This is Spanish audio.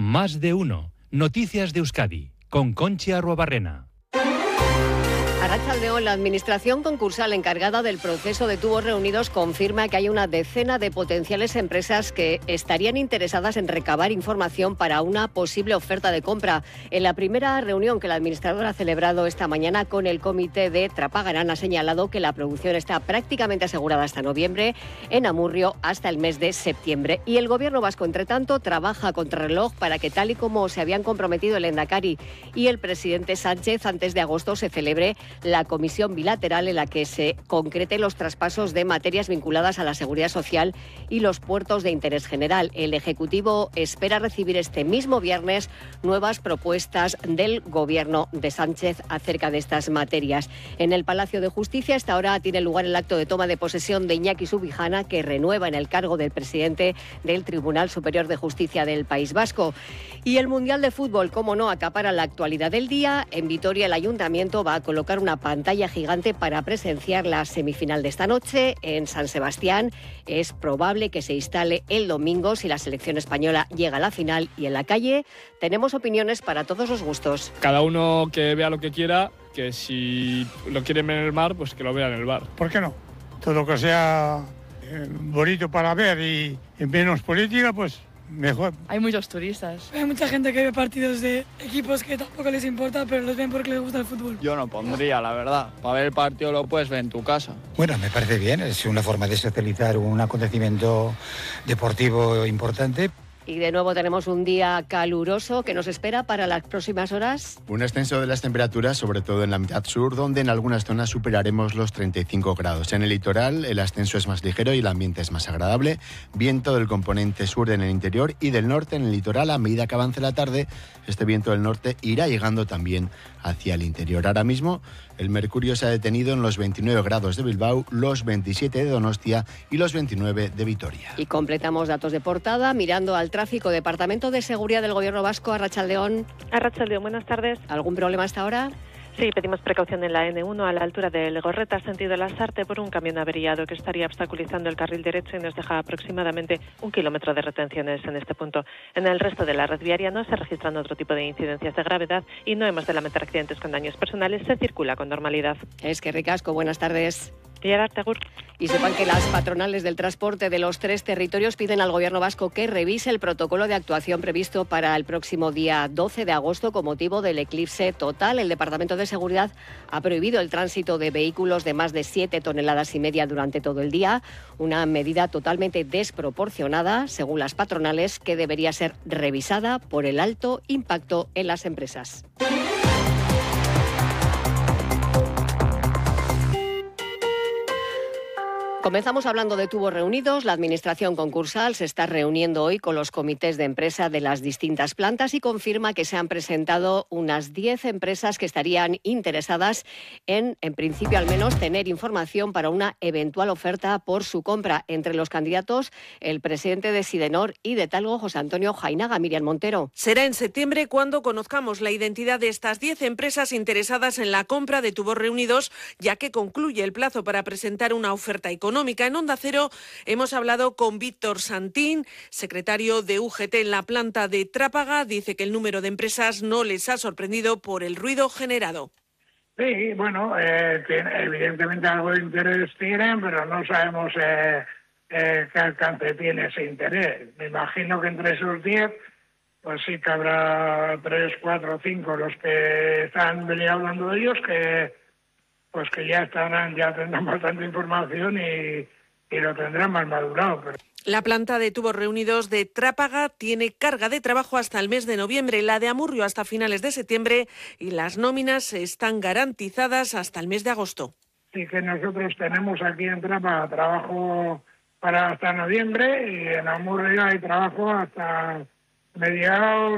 Más de uno. Noticias de Euskadi. Con Conchi Arruabarrena. Arratsaldeon, la administración concursal encargada del proceso de Tubos Reunidos confirma que hay una decena de potenciales empresas que estarían interesadas en recabar información para una posible oferta de compra. En la primera reunión que la administradora ha celebrado esta mañana con el comité de Trapagarán ha señalado que la producción está prácticamente asegurada hasta noviembre, en Amurrio hasta el mes de septiembre. Y el gobierno vasco, entre tanto, trabaja a contrarreloj para que, tal y como se habían comprometido el Endacari y el presidente Sánchez, antes de agosto se celebre la comisión bilateral en la que se concreten los traspasos de materias vinculadas a la seguridad social y los puertos de interés general. El Ejecutivo espera recibir este mismo viernes nuevas propuestas del Gobierno de Sánchez acerca de estas materias. En el Palacio de Justicia, esta hora tiene lugar el acto de toma de posesión de Iñaki Subijana, que renueva en el cargo del presidente del Tribunal Superior de Justicia del País Vasco. Y el Mundial de Fútbol, como no, acapara la actualidad del día. En Vitoria, el Ayuntamiento va a colocar una pantalla gigante para presenciar la semifinal de esta noche. En San Sebastián es probable que se instale el domingo si la selección española llega a la final. Y en la calle tenemos opiniones para todos los gustos. Cada uno que vea lo que quiera, que si lo quieren ver en el mar, pues que lo vea en el bar. ¿Por qué no? Todo que sea bonito para ver y menos política, pues mejor. Hay muchos turistas. Hay mucha gente que ve partidos de equipos que tampoco les importa, pero los ven porque les gusta el fútbol. Yo no pondría, la verdad. Para ver el partido lo puedes ver en tu casa. Bueno, me parece bien. Es una forma de socializar un acontecimiento deportivo importante. Y de nuevo tenemos un día caluroso que nos espera para las próximas horas. Un ascenso de las temperaturas, sobre todo en la mitad sur, donde en algunas zonas superaremos los 35 grados. En el litoral el ascenso es más ligero y el ambiente es más agradable. Viento del componente sur en el interior y del norte en el litoral. A medida que avance la tarde, este viento del norte irá llegando también hacia el interior. Ahora mismo el mercurio se ha detenido en los 29 grados de Bilbao, los 27 de Donostia y los 29 de Vitoria. Y completamos datos de portada mirando al tráfico. Departamento de Seguridad del Gobierno Vasco, Arratsaldeon. Arratsaldeon, buenas tardes. ¿Algún problema hasta ahora? Sí, pedimos precaución en la N1 a la altura de Legorreta, sentido Lasarte, por un camión averiado que estaría obstaculizando el carril derecho y nos deja aproximadamente 1 kilómetro de retenciones en este punto. En el resto de la red viaria no se registran otro tipo de incidencias de gravedad y no hemos de lamentar accidentes con daños personales. Se circula con normalidad. Es que ricasco, buenas tardes. Y sepan que las patronales del transporte de los 3 territorios piden al Gobierno vasco que revise el protocolo de actuación previsto para el próximo día 12 de agosto con motivo del eclipse total. El Departamento de Seguridad ha prohibido el tránsito de vehículos de más de 7,5 toneladas durante todo el día, una medida totalmente desproporcionada, según las patronales, que debería ser revisada por el alto impacto en las empresas. Comenzamos hablando de Tubos Reunidos. La administración concursal se está reuniendo hoy con los comités de empresa de las distintas plantas y confirma que se han presentado unas 10 empresas que estarían interesadas en principio al menos, tener información para una eventual oferta por su compra. Entre los candidatos, el presidente de Sidenor y de Talgo, José Antonio Jainaga. Miriam Montero. Será en septiembre cuando conozcamos la identidad de estas 10 empresas interesadas en la compra de Tubos Reunidos, ya que concluye el plazo para presentar una oferta económica. En Onda Cero hemos hablado con Víctor Santín, secretario de UGT en la planta de Trápaga. Dice que el número de empresas no les ha sorprendido por el ruido generado. Sí, bueno, evidentemente algo de interés tienen, pero no sabemos qué alcance tiene ese interés. Me imagino que entre esos 10, pues sí que habrá 3, 4, 5 los que están hablando de ellos, que ya tendrán bastante información y lo tendrán más madurado. Pero... La planta de Tubos Reunidos de Trápaga tiene carga de trabajo hasta el mes de noviembre, la de Amurrio hasta finales de septiembre y las nóminas están garantizadas hasta el mes de agosto. Sí que nosotros tenemos aquí en Trápaga trabajo para hasta noviembre y en Amurrio hay trabajo hasta mediados